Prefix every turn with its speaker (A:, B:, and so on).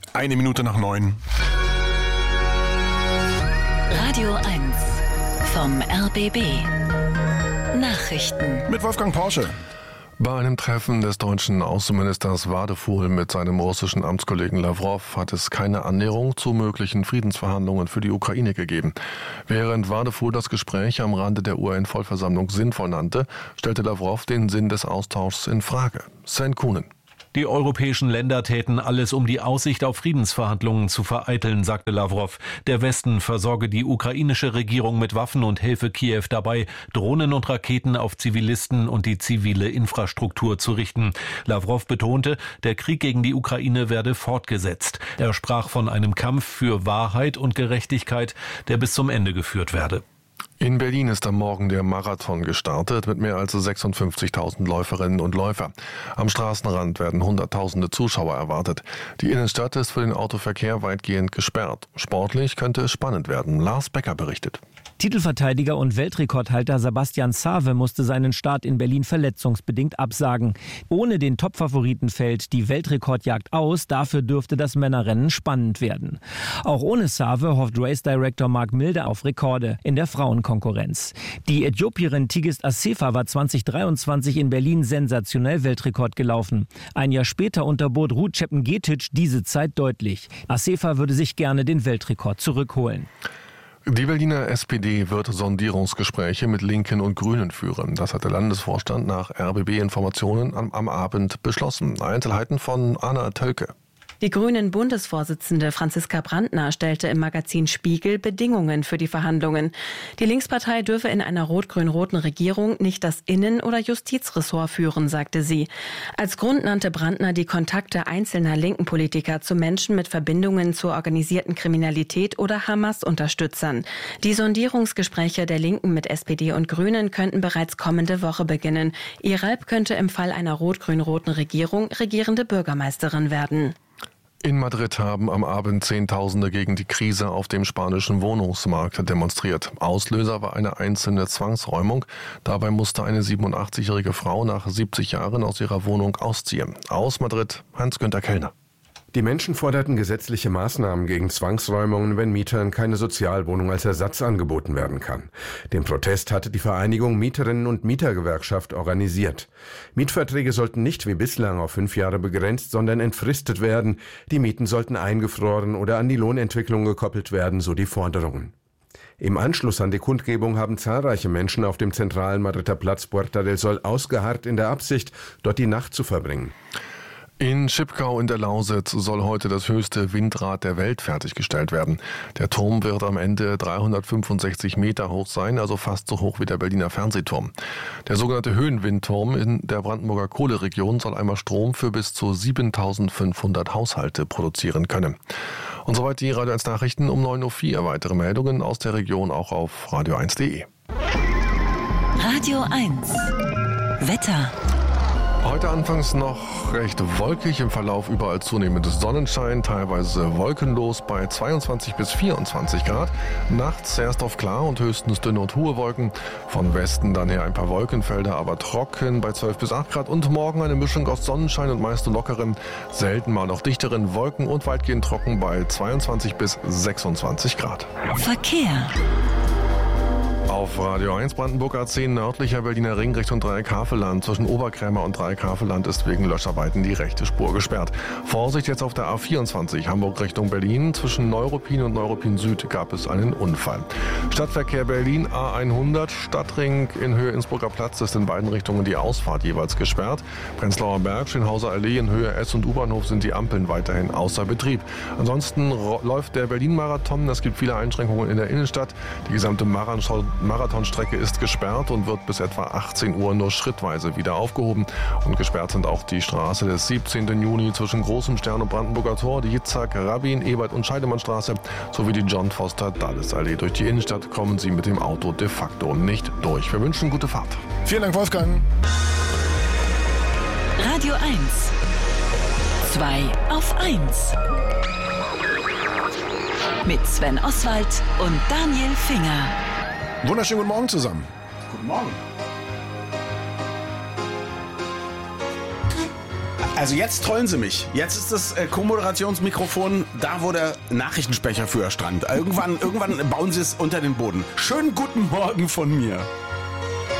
A: 9:01.
B: Radio 1 vom RBB. Nachrichten.
A: Mit Wolfgang Porsche.
C: Bei einem Treffen des deutschen Außenministers Wadefuhl mit seinem russischen Amtskollegen Lawrow hat es keine Annäherung zu möglichen Friedensverhandlungen für die Ukraine gegeben. Während Wadefuhl das Gespräch am Rande der UN-Vollversammlung sinnvoll nannte, stellte Lawrow den Sinn des Austauschs in Frage. Sven Kuhnen.
D: Die europäischen Länder täten alles, um die Aussicht auf Friedensverhandlungen zu vereiteln, sagte Lawrow. Der Westen versorge die ukrainische Regierung mit Waffen und helfe Kiew dabei, Drohnen und Raketen auf Zivilisten und die zivile Infrastruktur zu richten. Lawrow betonte, der Krieg gegen die Ukraine werde fortgesetzt. Er sprach von einem Kampf für Wahrheit und Gerechtigkeit, der bis zum Ende geführt werde.
C: In Berlin ist am Morgen der Marathon gestartet mit mehr als 56.000 Läuferinnen und Läufer. Am Straßenrand werden Hunderttausende Zuschauer erwartet. Die Innenstadt ist für den Autoverkehr weitgehend gesperrt. Sportlich könnte es spannend werden. Lars Becker berichtet.
E: Titelverteidiger und Weltrekordhalter Sebastian Save musste seinen Start in Berlin verletzungsbedingt absagen. Ohne den Topfavoriten fällt die Weltrekordjagd aus, dafür dürfte das Männerrennen spannend werden. Auch ohne Save hofft Race Director Mark Milde auf Rekorde in der Frauenkonkurrenz. Die Äthiopierin Tigist Assefa war 2023 in Berlin sensationell Weltrekord gelaufen. Ein Jahr später unterbot Ruth Chepngetich diese Zeit deutlich. Assefa würde sich gerne den Weltrekord zurückholen.
C: Die Berliner SPD wird Sondierungsgespräche mit Linken und Grünen führen. Das hat der Landesvorstand nach RBB-Informationen am Abend beschlossen. Einzelheiten von Anna Tölke.
F: Die Grünen-Bundesvorsitzende Franziska Brandner stellte im Magazin Spiegel Bedingungen für die Verhandlungen. Die Linkspartei dürfe in einer rot-grün-roten Regierung nicht das Innen- oder Justizressort führen, sagte sie. Als Grund nannte Brandner die Kontakte einzelner linken Politiker zu Menschen mit Verbindungen zur organisierten Kriminalität oder Hamas-Unterstützern. Die Sondierungsgespräche der Linken mit SPD und Grünen könnten bereits kommende Woche beginnen. Iralp könnte im Fall einer rot-grün-roten Regierung regierende Bürgermeisterin werden.
C: In Madrid haben am Abend Zehntausende gegen die Krise auf dem spanischen Wohnungsmarkt demonstriert. Auslöser war eine einzelne Zwangsräumung. Dabei musste eine 87-jährige Frau nach 70 Jahren aus ihrer Wohnung ausziehen. Aus Madrid, Hans-Günther Kellner.
G: Die Menschen forderten gesetzliche Maßnahmen gegen Zwangsräumungen, wenn Mietern keine Sozialwohnung als Ersatz angeboten werden kann. Den Protest hatte die Vereinigung Mieterinnen- und Mietergewerkschaft organisiert. Mietverträge sollten nicht wie bislang auf 5 Jahre begrenzt, sondern entfristet werden. Die Mieten sollten eingefroren oder an die Lohnentwicklung gekoppelt werden, so die Forderungen. Im Anschluss an die Kundgebung haben zahlreiche Menschen auf dem zentralen Madrider Platz Puerta del Sol ausgeharrt in der Absicht, dort die Nacht zu verbringen.
C: In Schipkau in der Lausitz soll heute das höchste Windrad der Welt fertiggestellt werden. Der Turm wird am Ende 365 Meter hoch sein, also fast so hoch wie der Berliner Fernsehturm. Der sogenannte Höhenwindturm in der Brandenburger Kohleregion soll einmal Strom für bis zu 7.500 Haushalte produzieren können. Und soweit die Radio 1 Nachrichten um 9:04 Uhr. Weitere Meldungen aus der Region auch auf radio1.de.
B: Radio 1 Wetter.
C: Heute anfangs noch recht wolkig, im Verlauf überall zunehmendes Sonnenschein, teilweise wolkenlos bei 22 bis 24 Grad. Nachts erst auf klar und höchstens dünne und hohe Wolken. Von Westen dann her ein paar Wolkenfelder, aber trocken bei 12 bis 8 Grad. Und morgen eine Mischung aus Sonnenschein und meist lockeren, selten mal noch dichteren Wolken und weitgehend trocken bei 22 bis 26 Grad.
B: Verkehr.
C: Auf Radio 1 Brandenburg A10 nördlicher Berliner Ring Richtung Dreieck-Havelland. Zwischen Oberkrämer und Dreieck-Havelland ist wegen Löscharbeiten die rechte Spur gesperrt. Vorsicht jetzt auf der A24 Hamburg Richtung Berlin. Zwischen Neuruppin und Neuruppin Süd gab es einen Unfall. Stadtverkehr Berlin A100 Stadtring in Höhe Innsbrucker Platz ist in beiden Richtungen die Ausfahrt jeweils gesperrt. Prenzlauer Berg, Schönhauser Allee in Höhe S- und U-Bahnhof sind die Ampeln weiterhin außer Betrieb. Ansonsten läuft der Berlin-Marathon. Es gibt viele Einschränkungen in der Innenstadt. Die gesamte Marathonstrecke ist gesperrt und wird bis etwa 18 Uhr nur schrittweise wieder aufgehoben. Und gesperrt sind auch die Straße des 17. Juni zwischen Großem Stern und Brandenburger Tor, die Jitzhak, Rabin, Ebert und Scheidemannstraße sowie die John Foster Dulles Allee. Durch die Innenstadt kommen Sie mit dem Auto de facto nicht durch. Wir wünschen gute Fahrt.
A: Vielen Dank, Wolfgang.
B: Radio 1 2 auf 1 mit Sven Oswald und Daniel Finger.
A: Wunderschönen guten Morgen zusammen.
H: Guten Morgen. Also jetzt trollen sie mich. Jetzt ist das Co-Moderationsmikrofon da, wo der Nachrichtensprecher früher stand. Irgendwann bauen sie es unter den Boden. Schönen guten Morgen von mir.